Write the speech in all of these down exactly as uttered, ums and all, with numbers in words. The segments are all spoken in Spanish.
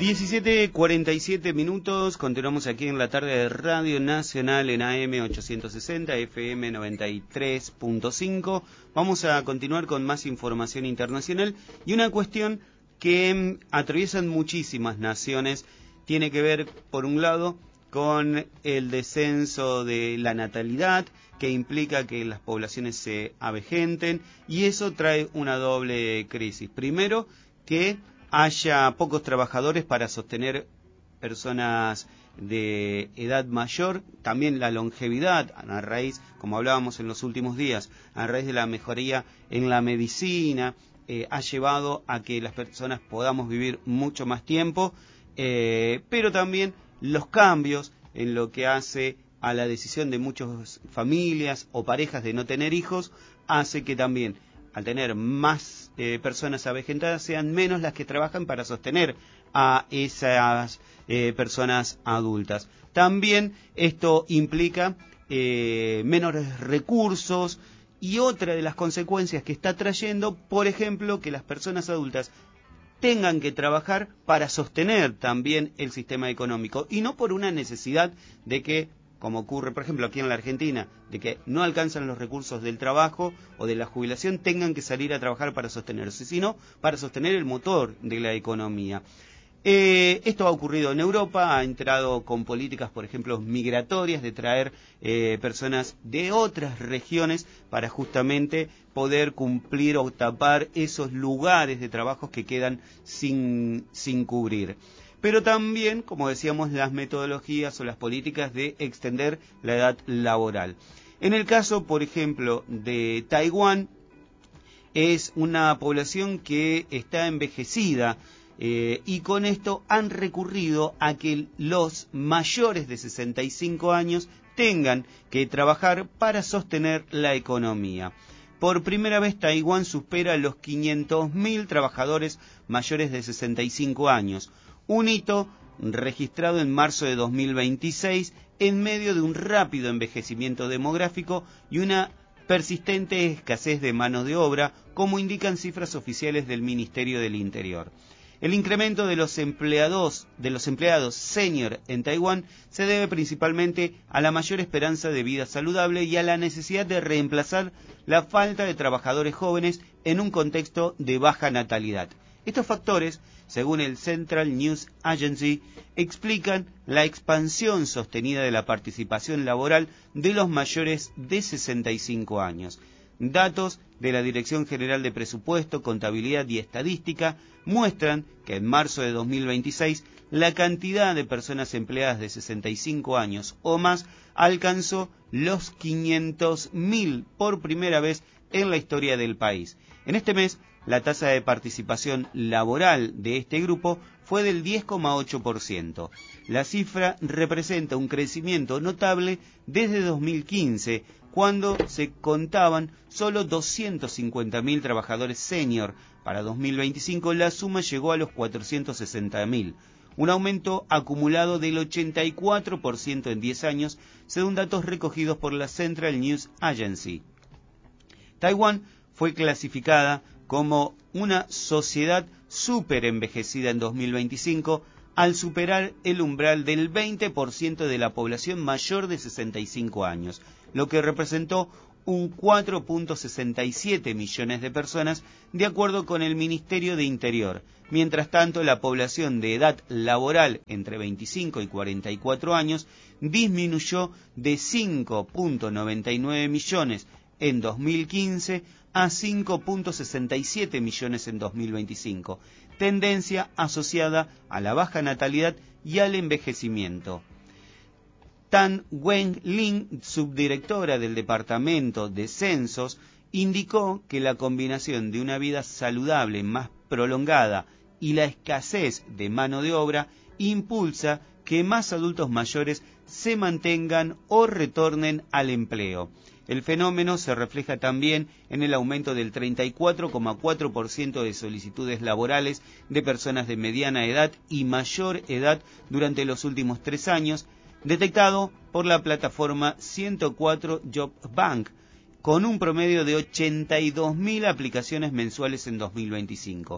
diecisiete cuarenta y siete minutos, continuamos aquí en la tarde de Radio Nacional en A M ochocientos sesenta, F M noventa y tres punto cinco. Vamos a continuar con más información internacional y una cuestión que atraviesan muchísimas naciones tiene que ver, por un lado, con el descenso de la natalidad, que implica que las poblaciones se avejenten, y eso trae una doble crisis. Primero, que haya pocos trabajadores para sostener personas de edad mayor, también la longevidad, a raíz, como hablábamos en los últimos días, a raíz de la mejoría en la medicina, eh, ha llevado a que las personas podamos vivir mucho más tiempo, eh, pero también los cambios en lo que hace a la decisión de muchas familias o parejas de no tener hijos, hace que también, al tener más eh, personas avejentadas, sean menos las que trabajan para sostener a esas eh, personas adultas. También esto implica eh, menores recursos y otra de las consecuencias que está trayendo, por ejemplo, que las personas adultas tengan que trabajar para sostener también el sistema económico y no por una necesidad de que, como ocurre, por ejemplo, aquí en la Argentina, de que no alcanzan los recursos del trabajo o de la jubilación, tengan que salir a trabajar para sostenerse, sino para sostener el motor de la economía. Eh, esto ha ocurrido en Europa, ha entrado con políticas, por ejemplo, migratorias, de traer eh, personas de otras regiones para justamente poder cumplir o tapar esos lugares de trabajos que quedan sin, sin cubrir. Pero también, como decíamos, las metodologías o las políticas de extender la edad laboral. En el caso, por ejemplo, de Taiwán, es una población que está envejecida, eh, y con esto han recurrido a que los mayores de sesenta y cinco años tengan que trabajar para sostener la economía. Por primera vez, Taiwán supera los quinientos mil trabajadores mayores de sesenta y cinco años. Un hito registrado en marzo de dos mil veintiséis en medio de un rápido envejecimiento demográfico y una persistente escasez de mano de obra, como indican cifras oficiales del Ministerio del Interior. El incremento de los empleados, de los empleados senior en Taiwán se debe principalmente a la mayor esperanza de vida saludable y a la necesidad de reemplazar la falta de trabajadores jóvenes en un contexto de baja natalidad. Estos factores, según el Central News Agency, explican la expansión sostenida de la participación laboral de los mayores de sesenta y cinco años. Datos de la Dirección General de Presupuesto, Contabilidad y Estadística muestran que en marzo de dos mil veintiséis la cantidad de personas empleadas de sesenta y cinco años o más alcanzó los quinientos mil por primera vez en la historia del país. En este mes, la tasa de participación laboral de este grupo fue del diez coma ocho por ciento. La cifra representa un crecimiento notable desde dos mil quince, cuando se contaban solo doscientos cincuenta mil trabajadores senior. Para dos mil veinticinco la suma llegó a los cuatrocientos sesenta mil, un aumento acumulado del ochenta y cuatro por ciento en diez años, según datos recogidos por la Central News Agency. Taiwán fue clasificada como una sociedad súper envejecida en dos mil veinticinco, al superar el umbral del veinte por ciento de la población mayor de sesenta y cinco años, lo que representó un cuatro punto sesenta y siete millones de personas, de acuerdo con el Ministerio de Interior. Mientras tanto, la población de edad laboral entre veinticinco y cuarenta y cuatro años disminuyó de cinco punto noventa y nueve millones en dos mil quince a cinco punto sesenta y siete millones en dos mil veinticinco, tendencia asociada a la baja natalidad y al envejecimiento. Tan Wen-Ling, subdirectora del Departamento de Censos, indicó que la combinación de una vida saludable más prolongada y la escasez de mano de obra impulsa que más adultos mayores se mantengan o retornen al empleo. El fenómeno se refleja también en el aumento del treinta y cuatro coma cuatro por ciento de solicitudes laborales de personas de mediana edad y mayor edad durante los últimos tres años, detectado por la plataforma ciento cuatro Job Bank, con un promedio de ochenta y dos mil aplicaciones mensuales en dos mil veinticinco.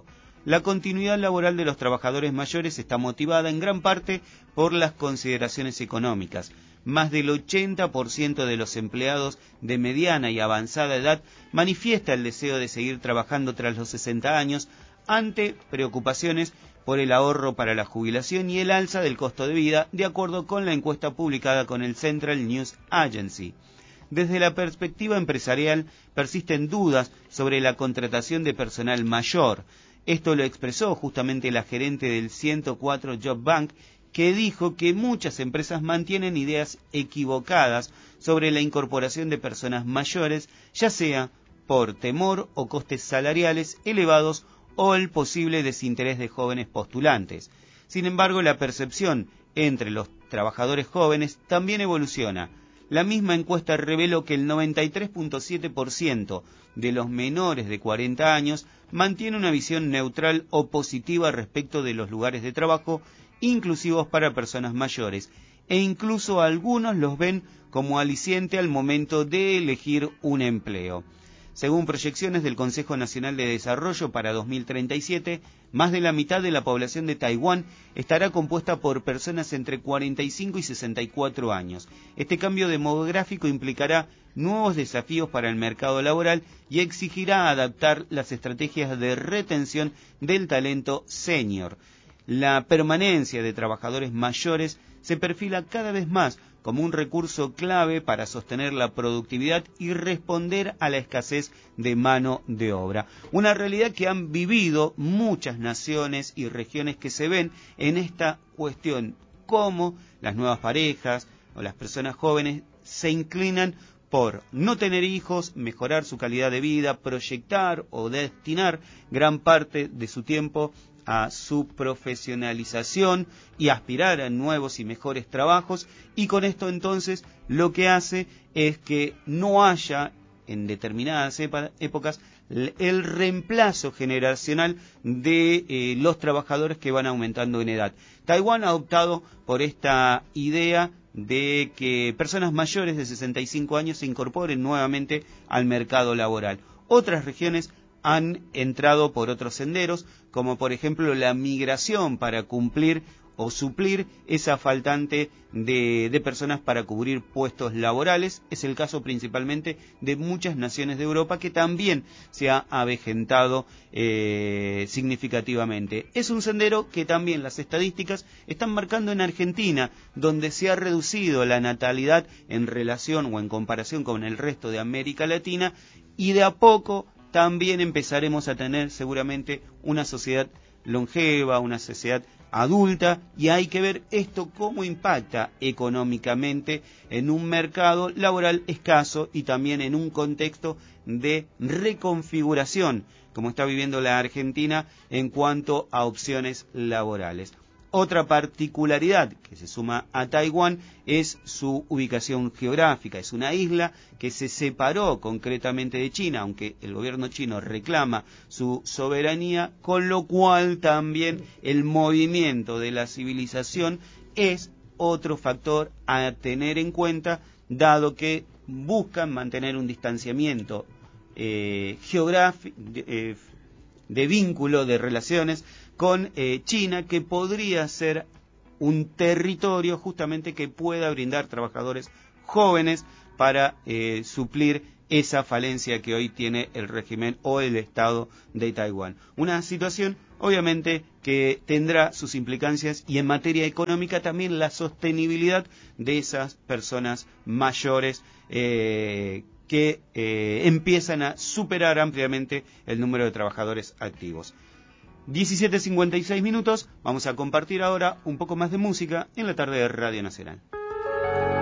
La continuidad laboral de los trabajadores mayores está motivada en gran parte por las consideraciones económicas. Más del ochenta por ciento de los empleados de mediana y avanzada edad manifiesta el deseo de seguir trabajando tras los sesenta años ante preocupaciones por el ahorro para la jubilación y el alza del costo de vida, de acuerdo con la encuesta publicada con el Central News Agency. Desde la perspectiva empresarial, persisten dudas sobre la contratación de personal mayor. Esto lo expresó justamente la gerente del ciento cuatro Job Bank, que dijo que muchas empresas mantienen ideas equivocadas sobre la incorporación de personas mayores, ya sea por temor o costes salariales elevados o el posible desinterés de jóvenes postulantes. Sin embargo, la percepción entre los trabajadores jóvenes también evoluciona. La misma encuesta reveló que el noventa y tres punto siete por ciento de los menores de cuarenta años mantiene una visión neutral o positiva respecto de los lugares de trabajo inclusivos para personas mayores, e incluso algunos los ven como aliciente al momento de elegir un empleo. Según proyecciones del Consejo Nacional de Desarrollo para dos mil treinta y siete, más de la mitad de la población de Taiwán estará compuesta por personas entre cuarenta y cinco y sesenta y cuatro años. Este cambio demográfico implicará nuevos desafíos para el mercado laboral y exigirá adaptar las estrategias de retención del talento senior. La permanencia de trabajadores mayores se perfila cada vez más como un recurso clave para sostener la productividad y responder a la escasez de mano de obra. Una realidad que han vivido muchas naciones y regiones que se ven en esta cuestión, cómo las nuevas parejas o las personas jóvenes se inclinan por no tener hijos, mejorar su calidad de vida, proyectar o destinar gran parte de su tiempo a su profesionalización y aspirar a nuevos y mejores trabajos, y con esto entonces lo que hace es que no haya en determinadas épocas el reemplazo generacional de eh, los trabajadores que van aumentando en edad. Taiwán ha optado por esta idea de que personas mayores de sesenta y cinco años se incorporen nuevamente al mercado laboral. Otras regiones han entrado por otros senderos, como por ejemplo la migración para cumplir o suplir esa faltante de, de personas para cubrir puestos laborales. Es el caso principalmente de muchas naciones de Europa, que también se ha avejentado eh, significativamente. Es un sendero que también las estadísticas están marcando en Argentina, donde se ha reducido la natalidad en relación o en comparación con el resto de América Latina, y de a poco también empezaremos a tener seguramente una sociedad longeva, una sociedad adulta, y hay que ver esto cómo impacta económicamente en un mercado laboral escaso y también en un contexto de reconfiguración, como está viviendo la Argentina en cuanto a opciones laborales. Otra particularidad que se suma a Taiwán es su ubicación geográfica. Es una isla que se separó concretamente de China, aunque el gobierno chino reclama su soberanía, con lo cual también el movimiento de la civilización es otro factor a tener en cuenta, dado que buscan mantener un distanciamiento eh, geográfico, de, eh, de vínculo, de relaciones con eh, China, que podría ser un territorio justamente que pueda brindar trabajadores jóvenes para eh, suplir esa falencia que hoy tiene el régimen o el Estado de Taiwán. Una situación obviamente que tendrá sus implicancias, y en materia económica también la sostenibilidad de esas personas mayores eh, que eh, empiezan a superar ampliamente el número de trabajadores activos. diecisiete cincuenta y seis minutos, vamos a compartir ahora un poco más de música en la tarde de Radio Nacional.